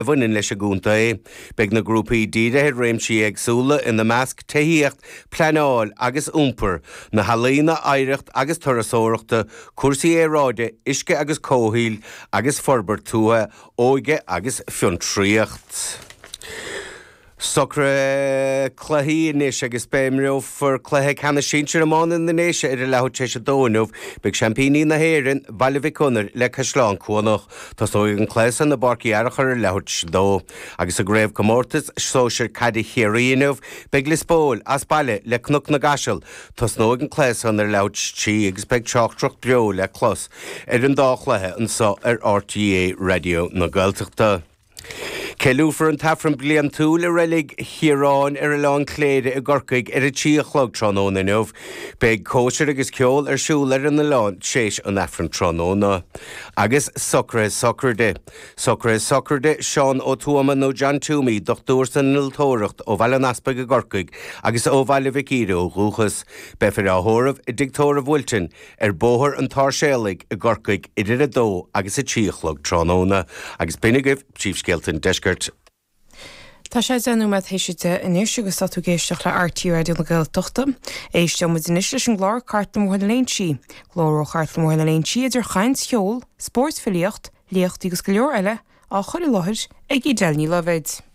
bhainin leis a gúnta é. Beg na grúpaí díre réimsí agsúla ina measc taíocht pleanáil agus úmper na halína éireacht agus turasóireachta cuasaí éráide isce agus cóhíl agus forbert tútha óige agus fiontríocht. Socra clahí níos agus béimriú for chluthe chana sínsir amán in na néise ar a lehaid sé dóinmh beag champíní na héireann bailh conar le caisleán cuanach Tás ó an chlésan na barcaí arachar lehaid dó. Agus a gréibh comórtas sóisiir cadí chéiríonmh beag lispóil as baile le cnuc na gaisiil Tás nó an chlésan ar lehaid tí agus beag teachtracht beo le clos ar an dá chluthe an sa ar RTA Radio na Gaeltachta. Celúfar an tafran blian tú le rélig Chiarán ar a lán cléide a gorcaig ar a tíochlog trónóna nuh, beag cóisiir agus ceol ar siúil ar an na lán séis an afran trónóna. Agus socra de. Seán ó tuama nó Jan Toomey dochtúir san niltóireacht ó bhaile an aspa go gorcaig agus ó bhaile vicíre ó gúchas. Befir a thóramh i dictóra bhfuiltin ar bóthir an tarséalaigh a gorcaig idir a dó agus a tíochlog trónóna. Agus binigih Chief Skelton Deisgurt. Tá sé anú me héisiite in éisiú go statú géisteach le RTí Radio na Gaeltachta. Éiste mu in isle an glár cartla mórna léintí. Glóró cartla mórna léintí idir chaint cheol, spórsfiliocht, léocht agus go leor eile á chuir láthir ag i déilní levéid.